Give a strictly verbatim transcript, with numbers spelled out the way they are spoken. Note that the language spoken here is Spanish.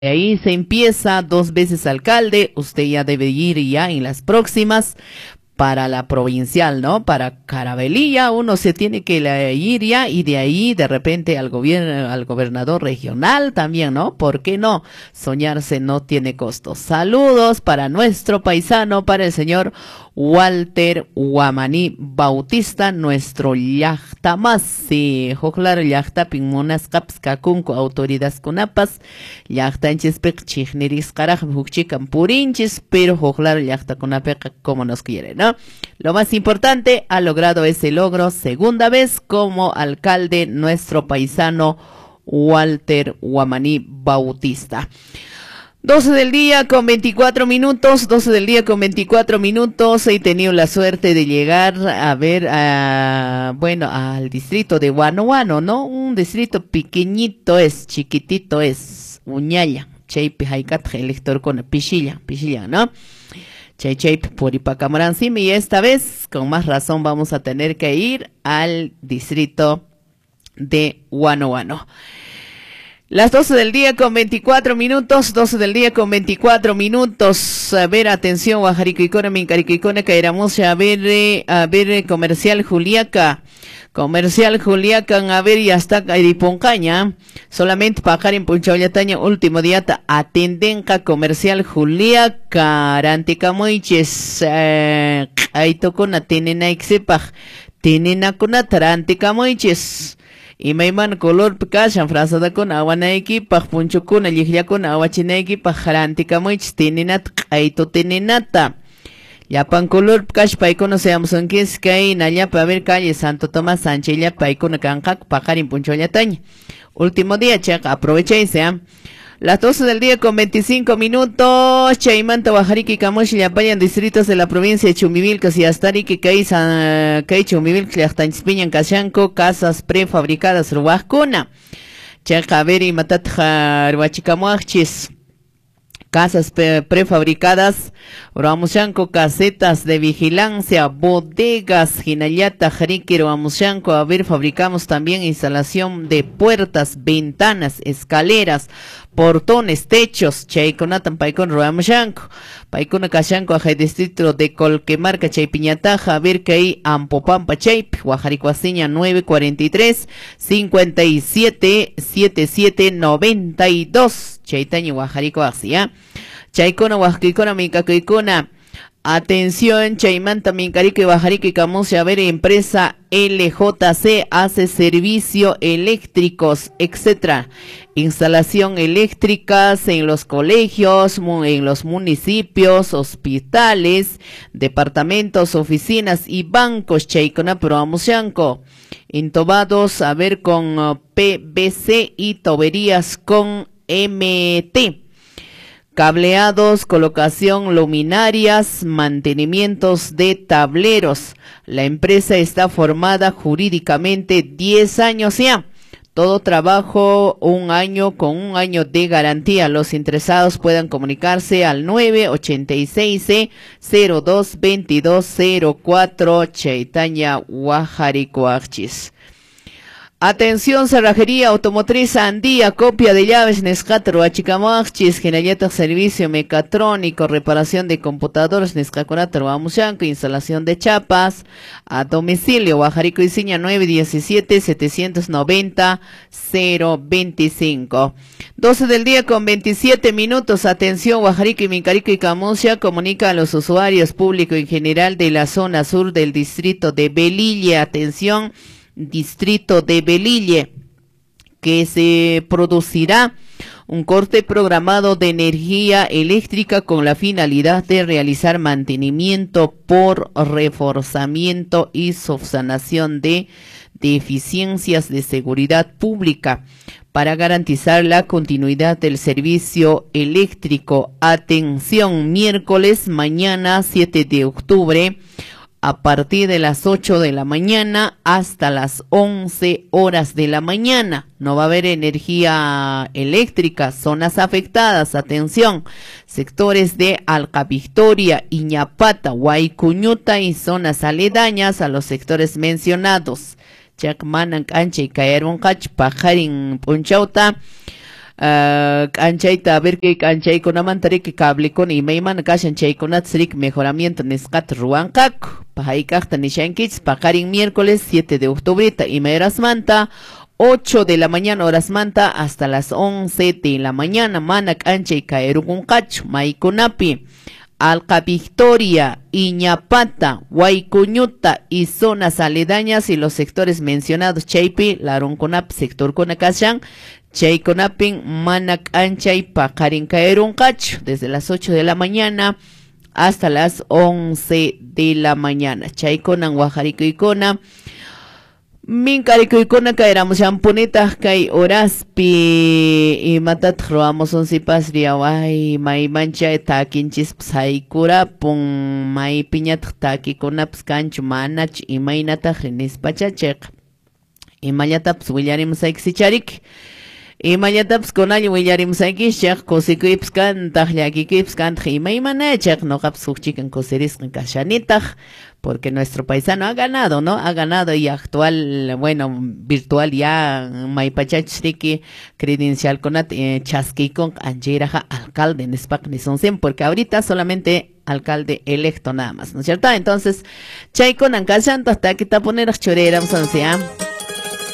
Ahí se empieza dos veces alcalde, usted ya debe ir ya en las próximas para la provincial, ¿no? Para Caravelilla uno se tiene que ir ya y de ahí de repente al gobierno, al gobernador regional también, ¿no? ¿Por qué no? Soñarse no tiene costo. Saludos para nuestro paisano, para el señor Walter Guamaní Bautista, nuestro llaqtamasi, joklar llaqtapin munasqapas kakunku autoridades kunapas, llaqtanchispik chiknirisqaraq hukchikan purinchis, pero joklar llaqtakunapiqa como nos quiere, ¿no? Lo más importante, ha logrado ese logro, segunda vez como alcalde nuestro paisano Walter Guamaní Bautista. doce del día con veinticuatro minutos, doce del día con veinticuatro minutos. He tenido la suerte de llegar a ver, a, bueno, al distrito de Huanuano, ¿no? Un distrito pequeñito es, chiquitito es, Uñalla, Chaype, Jaicat, elector con Pichilla, Pichilla, ¿no? Chay Chaype, Puripacamaransim, y esta vez, con más razón, vamos a tener que ir al distrito de Huanuano. Las doce del día con veinticuatro minutos, doce del día con veinticuatro minutos. A ver, atención, Guajariquicona, Mincariquicona, Cairamusa, a ver, eh, a ver, comercial Juliaca, comercial Juliaca, a ver, y hasta Cairiponcaña, solamente pagar en Punchaollataña, último día, atendenca, comercial Juliaca, Aranticamoiches, eh, ahí tocona, tenena ixepaj, tenena con Taranticamoiches. Y mayman color picashan frasada con aguanaiki paj punchukuna liglia con aguachinaiki pajarantica moich tenenat aito tenenata. Yapan color picash paikono seamos en que es que hay naya para ver calle Santo Tomás Sánchez ya paikono cancac pajarin punchollataña. Último día, check, aprovecha y sea. Las doce del día con veinticinco minutos, Chaimanta, Guajarica y Camosh le apañan distritos de la provincia de Chumivilca, y Astari, que hay Chumivilca, Achtanchispiñan, Cachanco, casas prefabricadas, Ruajcuna, Chacaveri, Matatja, Ruachicamuachis, casas prefabricadas, Ruamushanco, casetas de vigilancia, bodegas, Jinayata, Jarique, Ruamushanco, a ver, fabricamos también instalación de puertas, ventanas, escaleras, portones, techos, Chayconatan, Paicon, Ruamushanco, Paicona Cachanco, Ajay distrito de Colquemarca, Chaypiñataja, a ver que hay Ampopampa, Chayp, Guajaricuaseña, nueve cuarenta y tres, cincuenta y siete, setenta y siete, noventa y dos, Chaytaño, Guajaricuasia, Chaykona, Huasquicona, Mincacuicona, atención, Chaymanta, Mincarique, Guajarique, Camusi, a ver, empresa L J C hace servicio eléctricos, etcétera. Instalación eléctricas en los colegios, en los municipios, hospitales, departamentos, oficinas y bancos, Chaykona, Proamusianco. Intobados, a ver, con uh, P V C y tuberías con M T. Cableados, colocación, luminarias, mantenimientos de tableros. La empresa está formada jurídicamente diez años ya. Todo trabajo un año con un año de garantía. Los interesados puedan comunicarse al nueve ochenta y seis cero dos veintidós cero cuatro, Chaitanya Guajaricoachis. Atención, cerrajería automotriz Andía, copia de llaves Nescatro, Achicamoachis, Genayeta, servicio mecatrónico, reparación de computadores Nescaconatro, Amushanco, instalación de chapas, a domicilio, Guajarico y Ciña nueve diecisiete, setecientos noventa, cero veinticinco. doce del día con veintisiete minutos, atención, Guajarico y Mincarico y Camusia comunica a los usuarios público en general de la zona sur del distrito de Belille, atención, distrito de Belille, que se producirá un corte programado de energía eléctrica con la finalidad de realizar mantenimiento por reforzamiento y subsanación de deficiencias de seguridad pública para garantizar la continuidad del servicio eléctrico. Atención, miércoles, mañana siete de octubre, a partir de las ocho de la mañana hasta las once horas de la mañana. No va a haber energía eléctrica. Zonas afectadas, atención, sectores de Alca Victoria, Iñapata, Huaycuñuta y zonas aledañas a los sectores mencionados. Chacmanan, Cancha y Cayeron Cach, Pajarin, Punchauta, Uh, Kanchaita, a ver que kanchay con amantare que cable con y meiman kashan chay con atzrik mejoramiento nescat ruankak. Pajaikakta nishankits, pakarin miércoles siete de octubre, y meras manta. ocho de la mañana horas manta hasta las once de la mañana manak anchay caerugun cacho maikunapi Alca Victoria, Iñapata, Huaycuñuta y zonas aledañas y los sectores mencionados Chaypi, Laronconap, sector Conacashan, Chayconapin, Manak Anchay, Pacarin Caerun Cacho, desde las ocho de la mañana hasta las once de la mañana. Chayconan, Guajarico y Cona. Min caricuycuna caeramos champunita kay oraspi y matat roamos once pasria ay may mancha takinchis psaikura pun may piñat takikuna pskanchu manach y may nata genis pachachek y mayata ps willarim saiksicharik y mayata ps konay willarim saikishak kosikuips kan tahlyakikips kan y may manachek no kaps ukchikan koseris kashanitah. Porque nuestro paisano ha ganado, ¿no? Ha ganado y actual, bueno, virtual ya, maipachachiki, credencial con eh, chasqui con anjiraja alcalde en Espac ni son cien, porque ahorita solamente alcalde electo nada más, ¿no es cierto? Entonces, chay con ancachanta hasta que te poner chorera, vamos a decir,